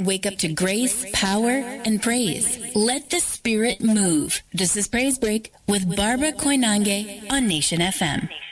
wake up to grace, power, and praise. Let the Spirit move. This is Praise Break with Barbara Koinange on Nation FM.